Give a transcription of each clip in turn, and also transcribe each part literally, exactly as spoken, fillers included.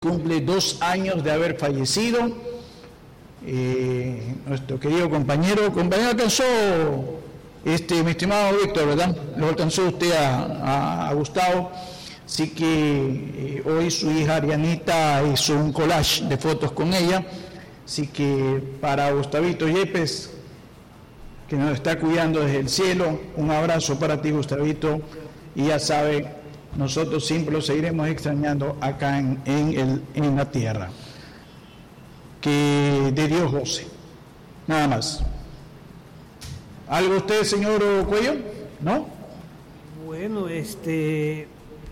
Cumple dos años de haber fallecido. Eh, nuestro querido compañero, compañero alcanzó, este, mi estimado Víctor, ¿verdad? Lo alcanzó usted a, a, a Gustavo. Así que eh, hoy su hija Arianita hizo un collage de fotos con ella. Así que para Gustavito Yepes, que nos está cuidando desde el cielo, un abrazo para ti, Gustavito, y ya sabe, nosotros siempre lo seguiremos extrañando acá en, en, el, en la tierra. Que de Dios goce. Nada más. ¿Algo usted, señor Cuello? ¿No? Bueno, este...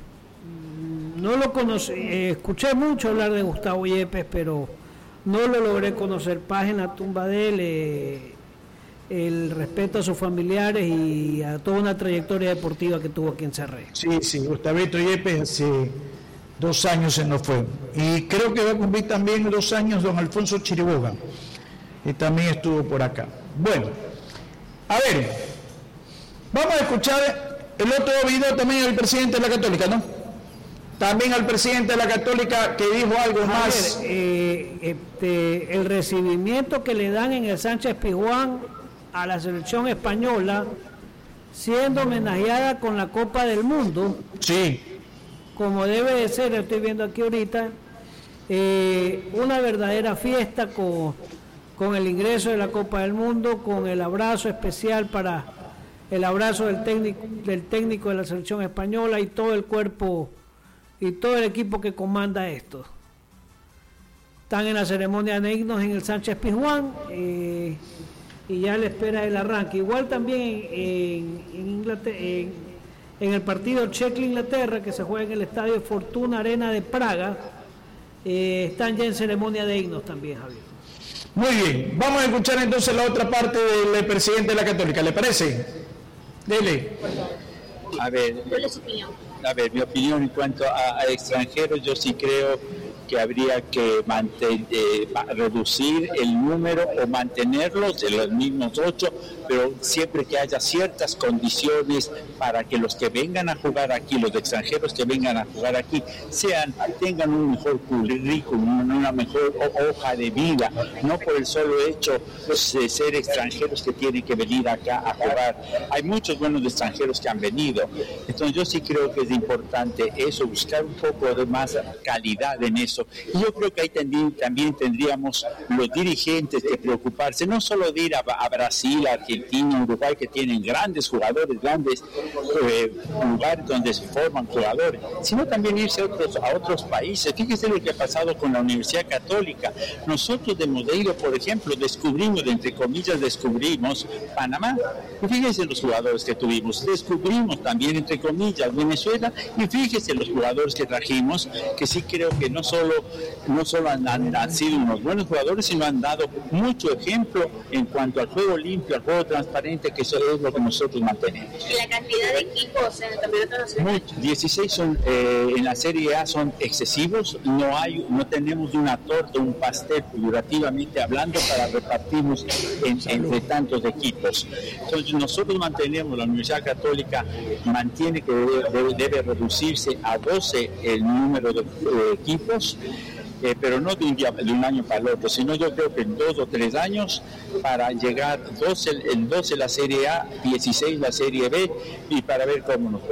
no lo conocí, eh, escuché mucho hablar de Gustavo Yepes, pero no lo logré conocer. Paz en la tumba de él, eh, el respeto a sus familiares y a toda una trayectoria deportiva que tuvo aquí en Cerré. Sí, sí, Gustavito Yepes hace dos años se nos fue. Y creo que va a cumplir también dos años don Alfonso Chiriboga, que también estuvo por acá. Bueno, a ver, vamos a escuchar el otro video también del presidente de la Católica, ¿no? También al presidente de la Católica que dijo algo Javier, más. Eh, este, el recibimiento que le dan en el Sánchez Pizjuán a la selección española, siendo homenajeada con la Copa del Mundo, sí, como debe de ser, lo estoy viendo aquí ahorita, eh, una verdadera fiesta con, con el ingreso de la Copa del Mundo, con el abrazo especial para el abrazo del técnico, del técnico de la selección española y todo el cuerpo y todo el equipo que comanda esto. Están en la ceremonia de himnos en el Sánchez Pizjuán, eh, y ya le espera el arranque. Igual también en, en, Inglaterra, en, en el partido Chequia-Inglaterra, que se juega en el estadio Fortuna Arena de Praga, eh, están ya en ceremonia de himnos también, Javier. Muy bien, vamos a escuchar entonces la otra parte del presidente de la Católica, ¿le parece? Dele. A ver, a ver, mi opinión en cuanto a, a extranjeros, yo sí creo que habría que mantener, eh, reducir el número o mantenerlos de los mismos ocho, pero siempre que haya ciertas condiciones para que los que vengan a jugar aquí, los extranjeros que vengan a jugar aquí, sean, tengan un mejor currículum, una mejor hoja de vida, no por el solo hecho de ser extranjeros que tienen que venir acá a jugar. Hay muchos buenos extranjeros que han venido, entonces yo sí creo que es importante eso, buscar un poco de más calidad en eso. Y yo creo que ahí tendí, también tendríamos los dirigentes que preocuparse, no solo de ir a, a Brasil, a Argentina, Uruguay, que tienen grandes jugadores, grandes eh, lugares donde se forman jugadores, sino también irse a otros, a otros países. Fíjese lo que ha pasado con la Universidad Católica. Nosotros de Modeiro, por ejemplo, descubrimos, entre comillas, descubrimos Panamá. Y fíjese los jugadores que tuvimos. Descubrimos también, entre comillas, Venezuela. Y fíjese los jugadores que trajimos, que sí creo que no solo no solo han, han, han sido unos buenos jugadores, sino han dado mucho ejemplo en cuanto al juego limpio, al juego transparente, que eso es lo que nosotros mantenemos. ¿Y la cantidad de equipos en el campeonato nacional? dieciséis son, eh, en la Serie A son excesivos, no hay, no tenemos una torta, un pastel, figurativamente hablando, para repartirnos en, entre tantos equipos. Entonces nosotros mantenemos, la Universidad Católica mantiene que debe, debe, debe reducirse a doce el número de eh, equipos, Eh, pero no de un, día, de un año para el otro, sino yo creo que en dos o tres años para llegar doce, el doce la Serie A, dieciséis la Serie B, y para ver cómo nos va.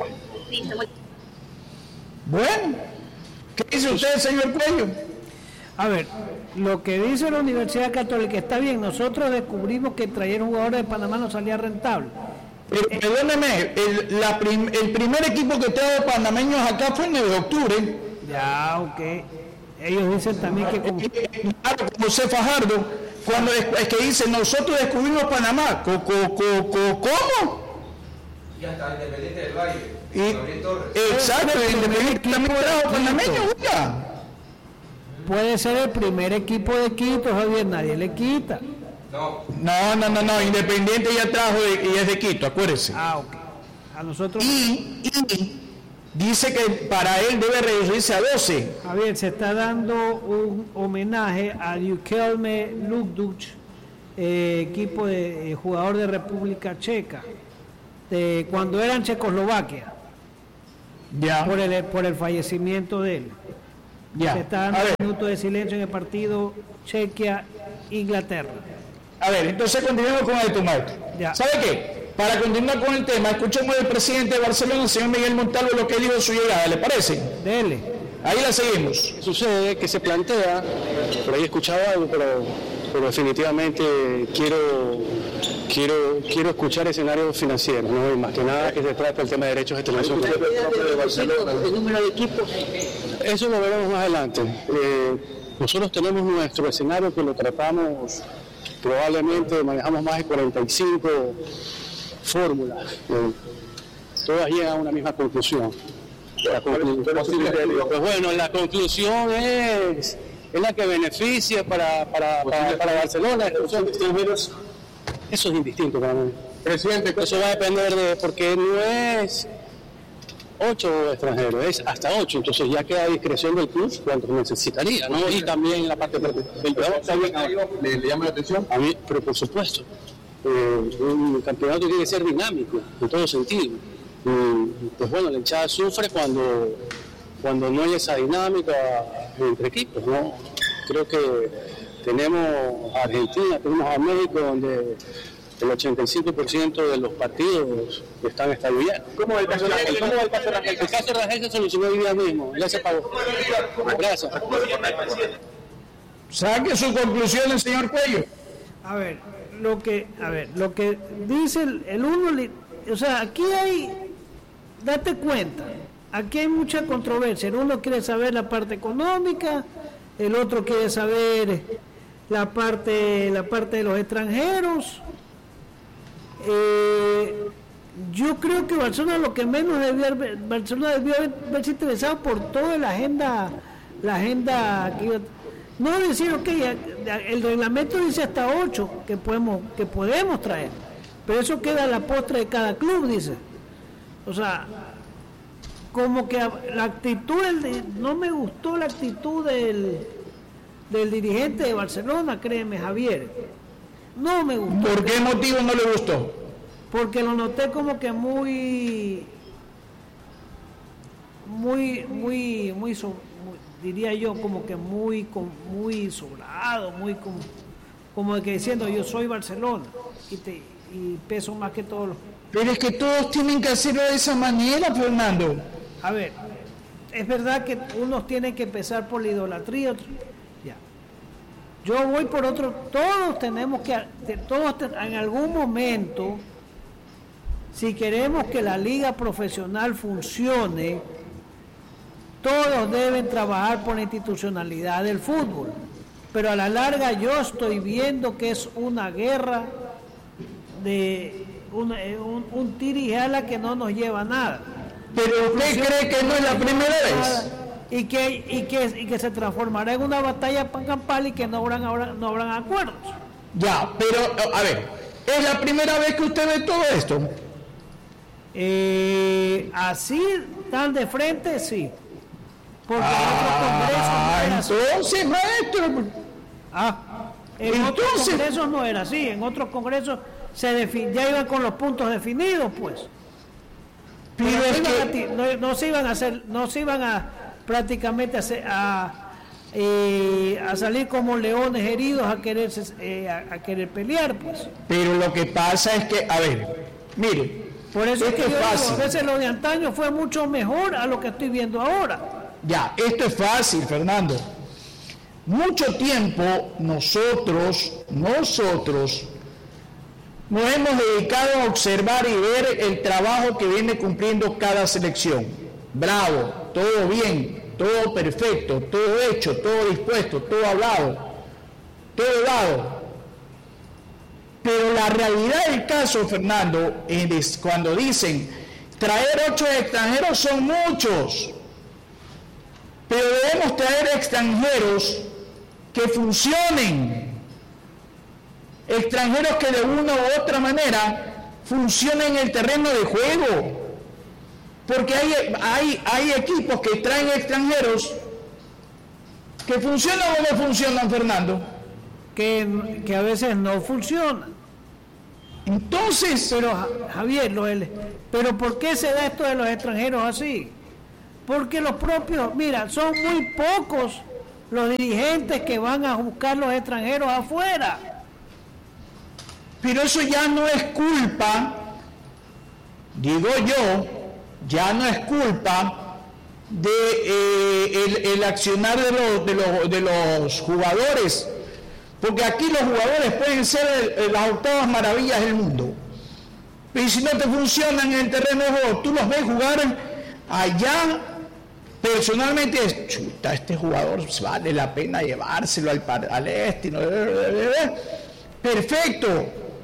Bueno, ¿qué dice usted, señor Cuello? A ver, lo que dice la Universidad Católica está bien. Nosotros descubrimos que traer un jugador de Panamá no salía rentable. Pero, perdóneme, el, la prim, el primer equipo que trajo panameños acá fue el nueve de octubre. Ya, ok. Ellos dicen también que como... Claro, José Fajardo, cuando es, es que dice, nosotros descubrimos Panamá. Co, co, co, co, ¿Cómo? Y hasta Independiente del Valle. Y, exacto, el Independiente también trajo panameños, oiga. Puede ser el primer equipo de Quito, Javier, nadie le quita. No. No, no, no, no, Independiente ya trajo de, y es de Quito, acuérdese. Ah, ok. A nosotros... Y, y dice que para él debe reducirse a doce. Javier, se está dando un homenaje a Riquelme Lugduc, eh, equipo de eh, jugador de República Checa, de cuando era en Checoslovaquia, Ya. por el, por el fallecimiento de él. Ya. Se está dando un minuto de silencio en el partido Chequia-Inglaterra. A ver, entonces continuemos con esto, maestro. Ya. ¿Sabe qué? Para continuar con el tema, escuchemos al presidente de Barcelona, el señor Miguel Montalvo, lo que dijo de su llegada, ¿le parece? Dele. Ahí la seguimos. Sucede que se plantea, por ahí he escuchado algo, pero, pero definitivamente quiero, quiero, quiero escuchar escenarios financieros, ¿no? Y más que nada que se trata del tema de derechos de televisión. ¿El número de equipos? Eso lo veremos más adelante. Eh, nosotros tenemos nuestro escenario que lo tratamos, probablemente manejamos más de cuarenta y cinco fórmulas. Eh, todas llegan a una misma conclusión. La conclusión, pues bueno, la conclusión es, es la que beneficia para, para, para, para Barcelona. Eso es indistinto para mí. Presidente, eso va a depender de, porque no es ocho extranjeros, es hasta ocho, entonces ya queda a discreción del club cuánto necesitaría, ¿no? Y también la parte del ¿Le, ¿Le llama la atención? A mí, pero por supuesto, eh, un campeonato tiene que ser dinámico, en todo sentido. Y, pues bueno, la hinchada sufre cuando, cuando no hay esa dinámica entre equipos, ¿no? Creo que tenemos a Argentina, tenemos a México, donde el ochenta y cinco por ciento de los partidos están estallados. ¿Cómo va el caso de Rangel? ¿Cómo va el caso de Rangel? El caso de Rangel se solucionó hoy día mismo, él se pagó. Gracias. Saque su conclusión, señor Cuello. A ver, lo que, a ver, lo que dice el, el uno, o sea, aquí hay, date cuenta, aquí hay mucha controversia. El uno quiere saber la parte económica, el otro quiere saber la parte, la parte de los extranjeros. Eh, yo creo que Barcelona lo que menos debió haber, Barcelona debió haberse interesado por toda la agenda, la agenda que iba, no decir, ok, el reglamento dice hasta ocho que podemos, que podemos traer, pero eso queda a la postre de cada club, dice. O sea, como que la actitud, del, no me gustó la actitud del, del dirigente de Barcelona, créeme, Javier. No me gustó. ¿Por qué motivo no le gustó? Porque lo noté como que muy, muy, muy, muy, so, muy diría yo, como que muy, muy sobrado, muy como, como que diciendo yo soy Barcelona y, te, y peso más que todos los. Pero es que todos tienen que hacerlo de esa manera, Fernando. A ver, es verdad que unos tienen que empezar por la idolatría, otros. Yo voy por otro, todos tenemos que, todos en algún momento, si queremos que la liga profesional funcione, todos deben trabajar por la institucionalidad del fútbol. Pero a la larga yo estoy viendo que es una guerra de una, un, un tira y jala que no nos lleva a nada. Pero usted cree que no es la primera vez. Y que, y, que, y que se transformará en una batalla campal y que no habrán, no habrán acuerdos. Ya, pero, a ver, ¿es la primera vez que usted ve todo esto? Eh, así, tan de frente, sí. Porque ah, en otros congresos no entonces, era maestro. Ah, en entonces, otros congresos no era así, en otros congresos se defin- ya iban con los puntos definidos, pues. Pero no, es iban que... a, no, no se iban a hacer, no se iban a prácticamente a, a, eh, a salir como leones heridos a querer, eh, a, a querer pelear, pues. Pero lo que pasa es que, a ver, mire, por eso es que yo digo, a veces lo de antaño fue mucho mejor a lo que estoy viendo ahora. Ya, esto es fácil, Fernando. Mucho tiempo nosotros, nosotros nos hemos dedicado a observar y ver el trabajo que viene cumpliendo cada selección. Bravo, todo bien, todo perfecto, todo hecho, todo dispuesto, todo hablado, todo dado. Pero la realidad del caso, Fernando, es cuando dicen traer ocho extranjeros son muchos, pero debemos traer extranjeros que funcionen, extranjeros que de una u otra manera funcionen en el terreno de juego. Porque hay, hay, hay equipos que traen extranjeros que funcionan o no funcionan, Fernando. Que, que a veces no funcionan. Entonces... Pero Javier, lo, el, pero ¿por qué se da esto de los extranjeros así? Porque los propios, mira, son muy pocos los dirigentes que van a buscar los extranjeros afuera. Pero eso ya no es culpa, digo yo, ya no es culpa de eh, el, el accionar de los, de, los, de los jugadores, porque aquí los jugadores pueden ser el, el, las octavas maravillas del mundo, y si no te funcionan en el terreno de juego, tú los ves jugar allá, personalmente es, chuta, este jugador vale la pena llevárselo al, al este, no, perfecto,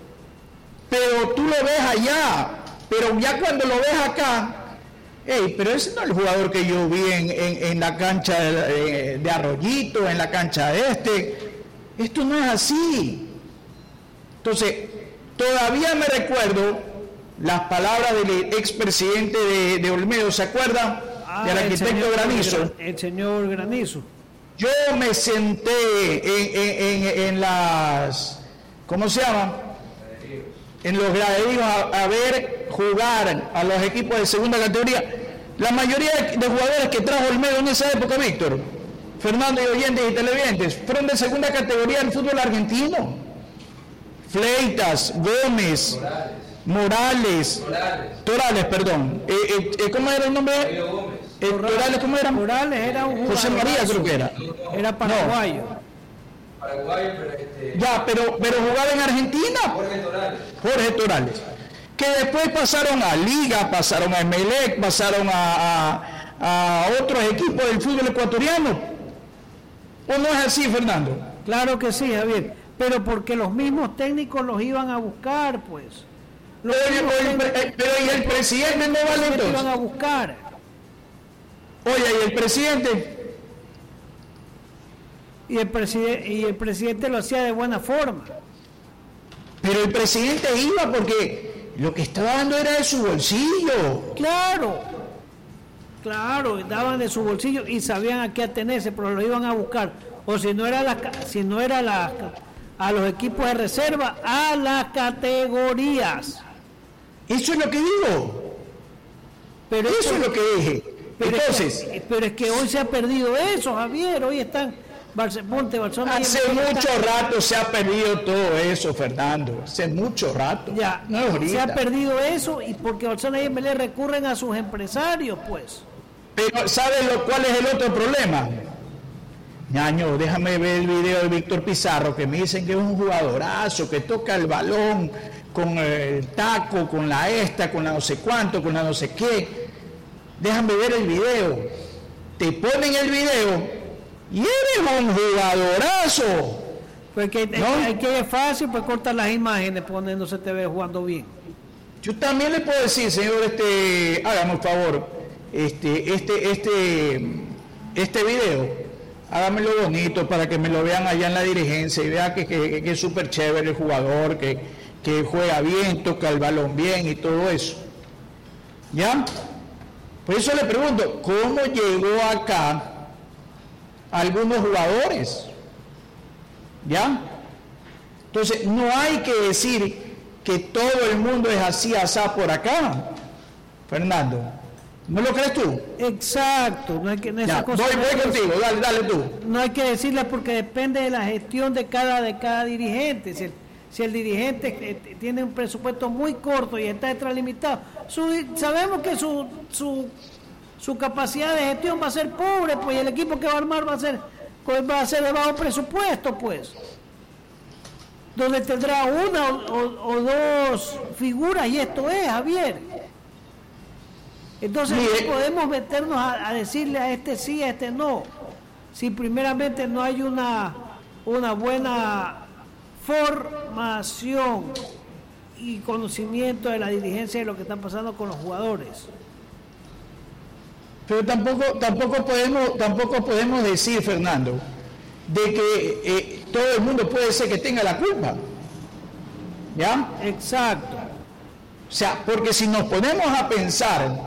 pero tú lo ves allá, pero ya cuando lo ves acá, hey, pero ese no es el jugador que yo vi en, en, en la cancha de, de Arroyito, en la cancha de este, esto no es así. Entonces, todavía me recuerdo las palabras del expresidente de, de Olmedo, ¿se acuerdan? Ah, Del arquitecto el señor, Granizo. El señor Granizo. Yo me senté en, en, en, en las, ¿cómo se llama? En los graderíos a, a ver jugar a los equipos de segunda categoría. La mayoría de jugadores que trajo Olmedo en esa época, Víctor, Fernando y oyentes y televidentes, fueron de segunda categoría del fútbol argentino. Fleitas, Gómez, Morales, Morales, Torales, perdón. Eh, eh, ¿Cómo era el nombre? Eh, Torales, ¿cómo era? Morales era un José María, creo que era. Era paraguayo. No. Paraguayo, pero este... Ya, pero, pero jugaba en Argentina. Jorge Torales. Jorge Torales. Que después pasaron a Liga, pasaron a Emelec, pasaron a, a, a otros equipos del fútbol ecuatoriano. ¿O no es así, Fernando? Claro que sí, Javier. Pero porque los mismos técnicos los iban a buscar, pues. Los pero, pero, el, pero y el presidente no vale entonces. Iban a buscar. Oye, ¿y el presidente? Y el, preside y el presidente lo hacía de buena forma. Pero el presidente iba porque lo que estaba dando era de su bolsillo. Claro, claro, daban de su bolsillo y sabían a qué atenerse, pero lo iban a buscar. O si no era la, si no era la, a los equipos de reserva, a las categorías. Eso es lo que digo. Pero eso esto, es lo que dije. Pero Entonces, es que, pero es que hoy se ha perdido eso, Javier. Hoy están Ponte, Barcelona. Hace mucho rato se ha perdido todo eso, Fernando. Hace mucho rato. Ya, no es ahorita. Se ha perdido eso y porque Barcelona y M L E recurren a sus empresarios, pues. Pero ¿sabes lo cuál es el otro problema? Ñaño, déjame ver el video de Víctor Pizarro, que me dicen que es un jugadorazo, que toca el balón con el taco, con la esta, con la no sé cuánto, con la no sé qué. Déjame ver el video. Te ponen el video y eres un jugadorazo. Porque ¿no? Hay que es fácil, pues cortar las imágenes poniéndose te ve jugando bien. Yo también le puedo decir, señor, este, hágame un favor, este, este, este, este video, hágamelo bonito para que me lo vean allá en la dirigencia y vean que, que, que es súper chévere el jugador, que, que juega bien, toca el balón bien y todo eso. ¿Ya? Por eso le pregunto, ¿cómo llegó acá algunos jugadores? ¿Ya? Entonces, no hay que decir que todo el mundo es así, asá por acá, Fernando. ¿No lo crees tú? Exacto. No hay que, ya, voy, voy contigo, dale, dale tú. No hay que decirla porque depende de la gestión de cada, de cada dirigente. Si el, si el dirigente tiene un presupuesto muy corto y está extralimitado, su, sabemos que su, su, su capacidad de gestión va a ser pobre, pues, y el equipo que va a armar va a ser, pues, va a ser de bajo presupuesto, pues. Donde tendrá una o, o, o dos figuras, y esto es, Javier. Entonces no podemos meternos a, a decirle a este sí, a este no, si primeramente no hay una, una buena formación y conocimiento de la dirigencia de lo que está pasando con los jugadores. Pero tampoco, tampoco podemos, tampoco podemos decir, Fernando, de que eh, todo el mundo puede ser que tenga la culpa. ¿Ya? Exacto. O sea, porque si nos ponemos a pensar,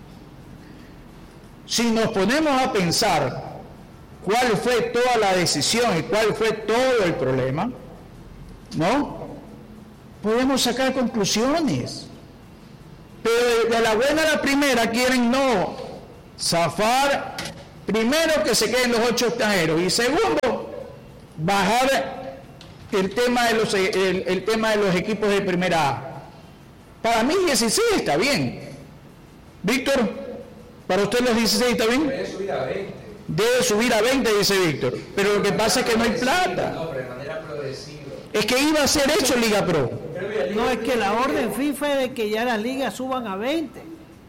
si nos ponemos a pensar cuál fue toda la decisión y cuál fue todo el problema, ¿no? Podemos sacar conclusiones. Pero de la buena a la primera quieren no zafar, primero que se queden los ocho extranjeros y segundo, bajar el tema de los, el, el tema de los equipos de primera A. Para mí dieciséis está bien. Víctor, ¿para usted los dieciséis está bien? Debe subir a veinte. Debe subir a veinte, dice Víctor. Pero lo que pasa es que no hay plata. No, pero de manera progresiva. Es que iba a ser hecho Liga Pro. No, es que la orden FIFA es de que ya las ligas suban a veinte.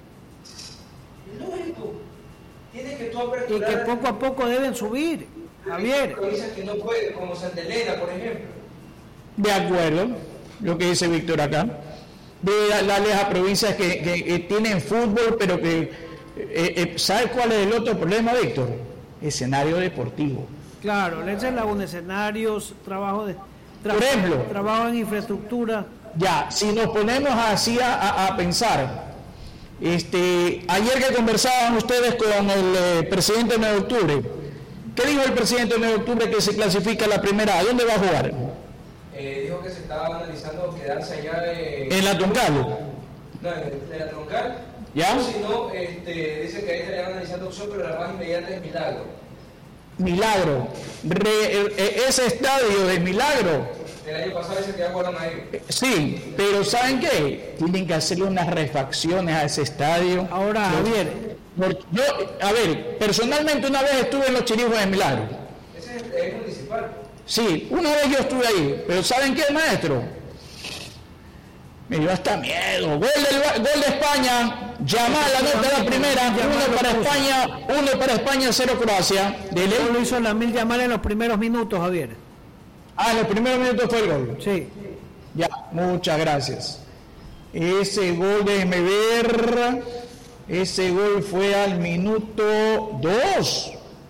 Lógico. Tienes que tú Y aperturar. que poco a poco deben subir. Javier. Provincias que no pueden, como Santa Elena, por ejemplo. De acuerdo, lo que dice Víctor acá. De darles a provincias que, que, que tienen fútbol, pero que... Eh, eh, ¿Sabe cuál es el otro problema, Víctor? Escenario deportivo. Claro, esa es la un escenarios, trabajo de tra- Por ejemplo. trabajo en infraestructura. Ya, si nos ponemos así a, a, a pensar, este, ayer que conversaban ustedes con el eh, presidente de nueve de octubre, ¿qué dijo el presidente de nueve de octubre que se clasifica a la primera? ¿A dónde va a jugar? Eh, dijo que se estaba analizando quedarse allá de... En la Troncal. No, en la Troncal. ¿Ya? Si no, este, dice que ahí estarían analizando opción, pero la más inmediata es Milagro. Milagro. Re, eh, ese estadio de Milagro. El año pasado dice que ya jugaron ahí. Sí, pero ¿saben qué? Tienen que hacerle unas refacciones a ese estadio. Ahora, Javier, Porque yo, a ver, personalmente una vez estuve en los Chirijos de Milagro. Ese es, es municipal. Sí, una vez yo estuve ahí, pero ¿saben qué, maestro? Me dio hasta miedo. Gol, del, gol de España, llamar la nota de la primera, uno para España, uno para España, cero Croacia. Dele. lo hizo la mil llamar en los primeros minutos, Javier. Ah, en los primeros minutos fue el gol. Sí. Ya, muchas gracias. Ese gol, déjeme ver, ese gol fue al minuto dos.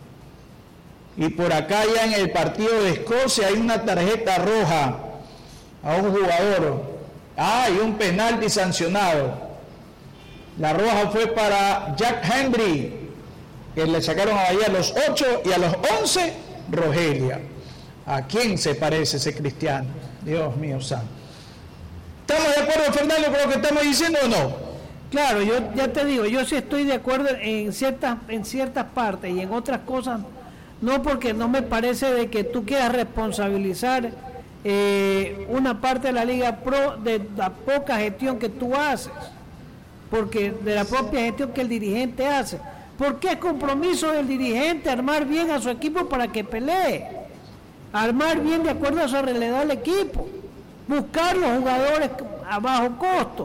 Y por acá ya en el partido de Escocia hay una tarjeta roja a un jugador. Ah, y un penalti sancionado. La roja fue para Jack Hendry, que le sacaron a Bahía a los ocho y a los once, Rogelia. ¿A quién se parece ese cristiano? Dios mío santo. ¿Estamos de acuerdo, Fernando, con lo que estamos diciendo o no? Claro, yo ya te digo, yo sí estoy de acuerdo en ciertas, en ciertas partes y en otras cosas, no, porque no me parece de que tú quieras responsabilizar eh, una parte de la Liga Pro de la poca gestión que tú haces, porque de la propia gestión que el dirigente hace. Porque es compromiso del dirigente armar bien a su equipo para que pelee, armar bien de acuerdo a su realidad del equipo, buscar los jugadores a bajo costo.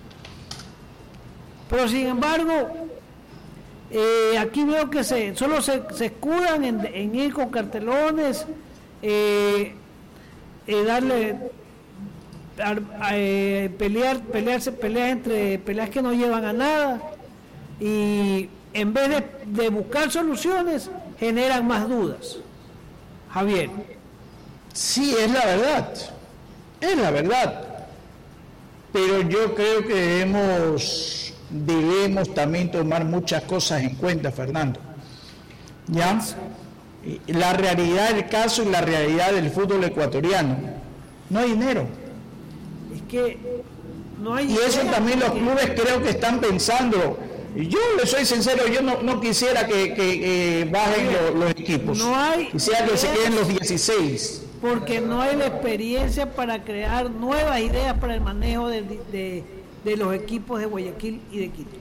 Pero sin embargo, eh, aquí veo que se solo se, se escudan en, en ir con cartelones, eh, eh, darle a, a, eh, pelear, pelearse, peleas entre peleas que no llevan a nada, y en vez de, de buscar soluciones generan más dudas. Javier. Sí, es la verdad, es la verdad. Pero yo creo que debemos, debemos también tomar muchas cosas en cuenta, Fernando. ¿Ya? La realidad del caso y la realidad del fútbol ecuatoriano. No hay dinero. Es que no hay Y eso también los clubes creo que están pensando. Yo le soy sincero, yo no, no quisiera que, que eh, bajen los, los equipos. No hay, quisiera que se queden los dieciséis. Porque no hay la experiencia para crear nuevas ideas para el manejo de, de, de los equipos de Guayaquil y de Quito.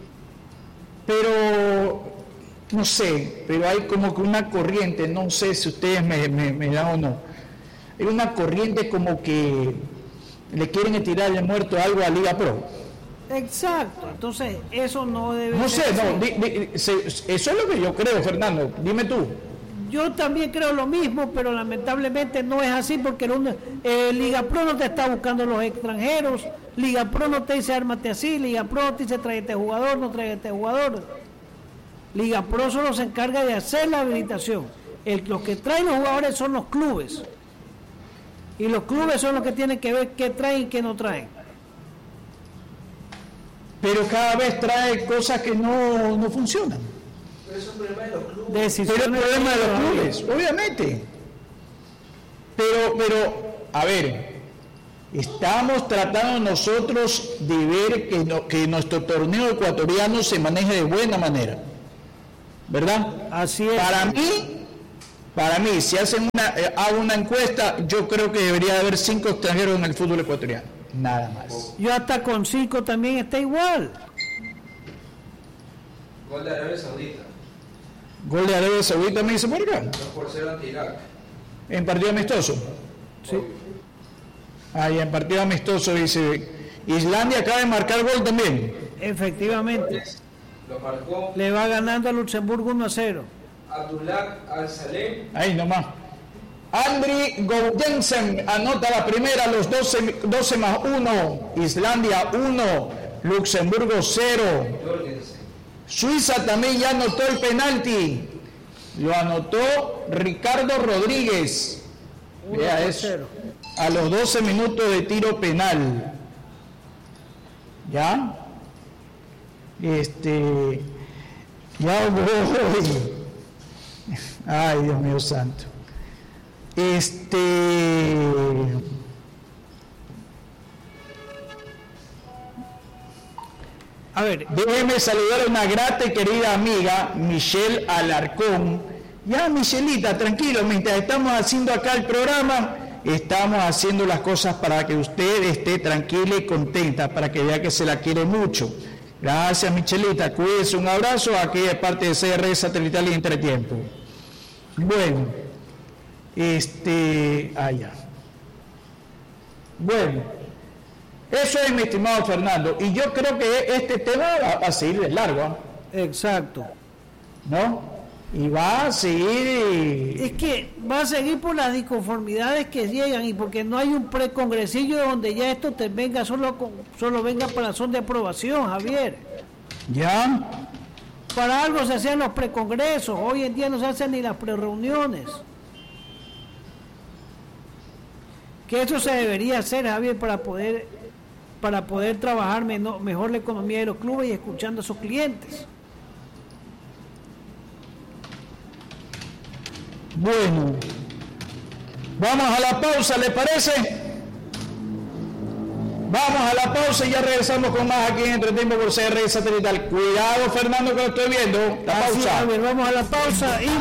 Pero, no sé, pero hay como que una corriente, no sé si ustedes me, me, me dan o no. Hay una corriente como que le quieren tirar el muerto algo a Liga Pro. Exacto, entonces eso no debe No ser sé, así. no, di, di, se, eso es lo que yo creo, Fernando, dime tú. Yo también creo lo mismo, pero lamentablemente no es así, porque el, eh, Liga Pro no te está buscando los extranjeros, Liga Pro no te dice ármate así, Liga Pro no te dice trae este jugador, no trae este jugador. Liga Pro solo se encarga de hacer la habilitación. El, los que traen los jugadores son los clubes, y los clubes son los que tienen que ver qué traen y qué no traen. Pero cada vez trae cosas que no, no funcionan. Pero es un problema de los clubes. Pero es el problema de los clubes, obviamente. Pero, pero, a ver, estamos tratando nosotros de ver que, no, que nuestro torneo ecuatoriano se maneje de buena manera. ¿verdad? Así es. Para mí, para mí, si hacen una, eh, hago una encuesta, yo creo que debería haber cinco extranjeros en el fútbol ecuatoriano, nada más. Yo hasta con cinco también está igual. Gol de Arabia Saudita. Gol de Arabia Saudita, me dice por acá. dos por cero ante Irak. En partido amistoso. Sí. Ahí en partido amistoso dice, Islandia acaba de marcar gol también. Efectivamente. Lo marcó Le va ganando a Luxemburgo uno a cero. Abdullah Al-Salem. Ahí nomás. Andri Goudensen anota la primera, los doce, doce más uno. Islandia uno, Luxemburgo cero. Jorgensen. Suiza también ya anotó el penalti. Lo anotó Ricardo Rodríguez. Vea eso. A los doce minutos de tiro penal. ¿Ya? Este. Ya voy. Ay, Dios mío santo. Este. A ver, Déjeme saludar a una grata y querida amiga, Michelle Alarcón. Ya, Michelita, tranquilo, mientras estamos haciendo acá el programa, estamos haciendo las cosas para que usted esté tranquila y contenta, para que vea que se la quiere mucho. Gracias, Michelita, cuídese, un abrazo, aquí de parte de C R Satelital y Entretiempo. Bueno, este, allá. Bueno, eso es, mi estimado Fernando, y yo creo que este tema va a seguir de largo, ¿eh? exacto. ¿No? Y va a seguir. Es que va a seguir por las disconformidades que llegan y porque no hay un precongresillo donde ya esto te venga solo con, solo venga para son de aprobación, Javier. ¿Ya? Para algo se hacían los precongresos, hoy en día no se hacen ni las prereuniones. Que eso se debería hacer, Javier, para poder para poder trabajar menor, mejor la economía de los clubes y escuchando a sus clientes. Bueno, vamos a la pausa, ¿le parece? Vamos a la pausa y ya regresamos con más aquí en Entretiempo por C R Satelital. Cuidado, Fernando, que lo estoy viendo. La Así, pausa. Javier, vamos a la pausa y